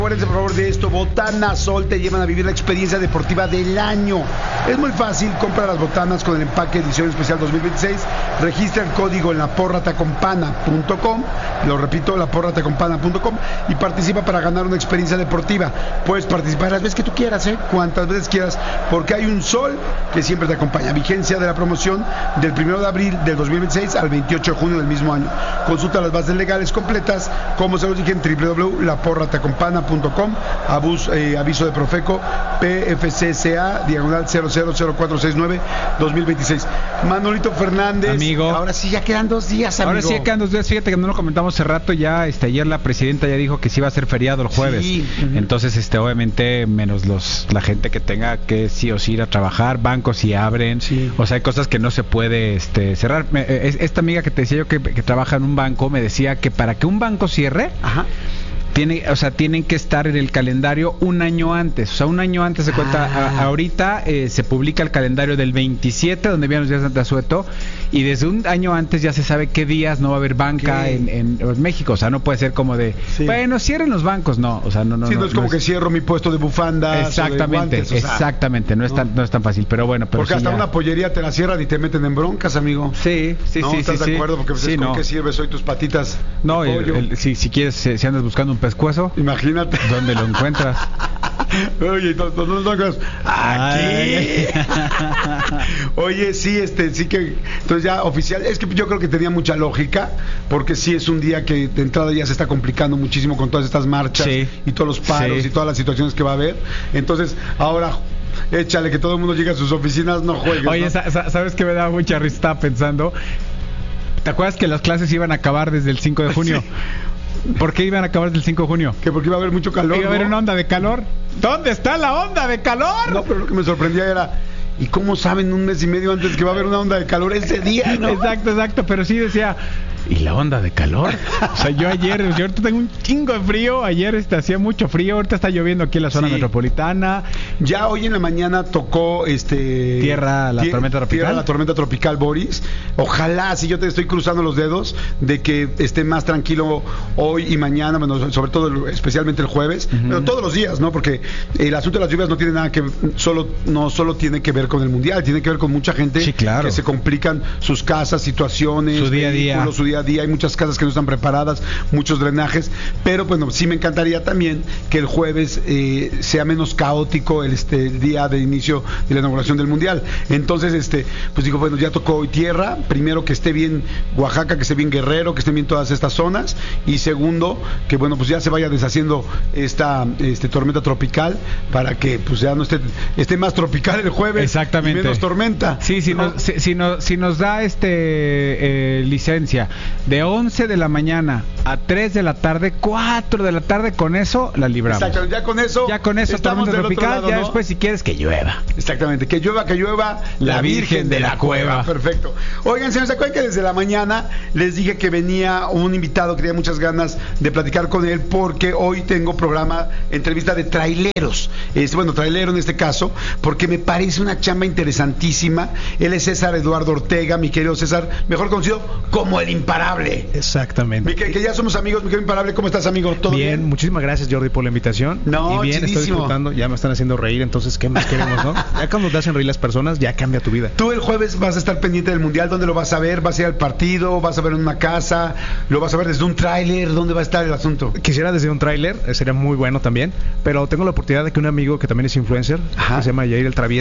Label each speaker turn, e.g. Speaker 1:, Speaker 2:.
Speaker 1: Acuérdense por favor de esto, Botana Sol te llevan a vivir la experiencia deportiva del año. Es muy fácil, compra las botanas con el empaque edición especial 2026, registra el código en laporratacompana.com, lo repito, laporratacompana.com, y participa para ganar una experiencia deportiva. Puedes participar las veces que tú quieras, cuantas veces quieras, porque hay un sol que siempre te acompaña. Vigencia de la promoción del 1 de abril del 2026 al 28 de junio del mismo año. Consulta las bases legales completas, como se los dije, en www.laporratacompana.com. Aviso de Profeco PFCCA diagonal 000469 2026. Manolito Fernández,
Speaker 2: amigo,
Speaker 1: ahora sí ya quedan 2 días, amigo.
Speaker 2: Ahora sí ya quedan 2 días. Fíjate que no lo comentamos hace rato ya. Ayer la presidenta ya dijo que sí va a ser feriado el jueves.
Speaker 1: Sí.
Speaker 2: Entonces obviamente menos la gente que tenga que sí o sí ir a trabajar, bancos sí abren.
Speaker 1: Sí.
Speaker 2: O sea, hay cosas que no se puede cerrar. Esta amiga que te decía yo que trabaja en un banco me decía que para que un banco cierre,
Speaker 1: Ajá,
Speaker 2: tienen que estar en el calendario un año antes. O sea, un año antes de cuenta. Ahorita se publica el calendario del 27, donde vienen los días de asueto, y desde un año antes ya se sabe qué días no va a haber banca en México. O sea, no puede ser como de, bueno, cierren los bancos. No, o sea, no.
Speaker 1: Sí, no es como que cierro mi puesto de bufandas.
Speaker 2: Exactamente,
Speaker 1: o de guantes,
Speaker 2: exactamente. No es tan fácil, pero bueno.
Speaker 1: Porque
Speaker 2: sí
Speaker 1: hasta
Speaker 2: ya
Speaker 1: una pollería te la cierran y te meten en broncas, amigo.
Speaker 2: Sí.
Speaker 1: ¿No? ¿Estás de acuerdo? Porque pues, ¿con qué sirves hoy tus patitas?
Speaker 2: No, si quieres, si andas buscando un pescuezo,
Speaker 1: imagínate.
Speaker 2: ¿Dónde lo encuentras?
Speaker 1: Oye, ¿dónde lo encuentras? Aquí. Oye, sí, sí que... Entonces ya oficial, es que yo creo que tenía mucha lógica, porque sí es un día que de entrada ya se está complicando muchísimo con todas estas marchas y todos los paros y todas las situaciones que va a haber. Entonces, ahora... échale que todo el mundo llegue a sus oficinas, no juegues.
Speaker 2: Oye,
Speaker 1: ¿no?
Speaker 2: ¿Sabes qué me daba mucha risa? Estaba pensando, ¿te acuerdas que las clases iban a acabar desde el 5 de junio? Sí. ¿Por qué iban a acabar desde el 5 de junio?
Speaker 1: Que porque iba a haber mucho calor.
Speaker 2: Iba a haber una onda de calor. ¿Dónde está la onda de calor?
Speaker 1: No, pero lo que me sorprendía era... ¿Y cómo saben un mes y medio antes que va a haber una onda de calor ese día, no?
Speaker 2: Exacto, pero sí decía... ¿Y la onda de calor? O sea, yo ahorita tengo un chingo de frío. Ayer hacía mucho frío. Ahorita está lloviendo aquí en la zona metropolitana.
Speaker 1: Ya hoy en la mañana tocó
Speaker 2: tierra la
Speaker 1: tormenta tropical Boris. Ojalá, si yo te estoy cruzando los dedos, de que esté más tranquilo hoy y mañana, bueno, sobre todo especialmente el jueves, pero todos los días, ¿no? Porque el asunto de las lluvias no tiene nada que no solo tiene que ver con el mundial, tiene que ver con mucha gente que se complican sus casas, situaciones,
Speaker 2: su día a día.
Speaker 1: Hay muchas casas que no están preparadas, muchos drenajes, pero bueno, sí me encantaría también que el jueves sea menos caótico el día de inicio de la inauguración del mundial. Entonces, pues digo, bueno, ya tocó hoy tierra, primero que esté bien Oaxaca, que esté bien Guerrero, que estén bien todas estas zonas, y segundo, que bueno, pues ya se vaya deshaciendo esta tormenta tropical para que pues ya no esté más tropical el jueves.
Speaker 2: Exactamente.
Speaker 1: Y menos tormenta.
Speaker 2: Sí, ¿no? si nos da licencia de 11 de la mañana a 3 de la tarde, 4 de la tarde, con eso la libramos.
Speaker 1: Exacto, ya con eso
Speaker 2: estamos tormenta tropical, lado, ya ¿no? Después si quieres que llueva.
Speaker 1: Exactamente, que llueva la Virgen de la Cueva. Perfecto. Oigan, señores, ¿se acuerdan que desde la mañana les dije que venía un invitado que tenía muchas ganas de platicar con él, porque hoy tengo programa, entrevista de traileros, trailero en este caso, porque me parece una chamba interesantísima. Él es César Eduardo Ortega, mi querido César, mejor conocido como el Imparable.
Speaker 3: Exactamente.
Speaker 1: Que ya somos amigos, mi querido Imparable. ¿Cómo estás, amigo? ¿Todo bien?
Speaker 3: Muchísimas gracias, Jordi, por la invitación.
Speaker 1: No,
Speaker 3: y bien,
Speaker 1: chidísimo.
Speaker 3: Estoy disfrutando, ya me están haciendo reír, entonces, ¿qué más queremos, no? Ya cuando te hacen reír las personas, ya cambia tu vida.
Speaker 1: Tú el jueves vas a estar pendiente del Mundial. ¿Dónde lo vas a ver? ¿Vas a ir al partido? ¿Vas a ver en una casa? ¿Lo vas a ver desde un tráiler? ¿Dónde va a estar el asunto?
Speaker 3: Quisiera desde un tráiler, sería muy bueno también, pero tengo la oportunidad de que un amigo que también es influencer, que se llama Yair el Travieso,